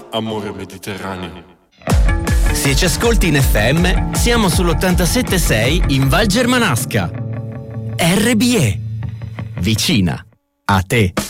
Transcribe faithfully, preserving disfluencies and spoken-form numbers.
amore mediterraneo. Se ci ascolti in F M, siamo sull'ottantasette virgola sei in Val Germanasca. R B E, vicina a te.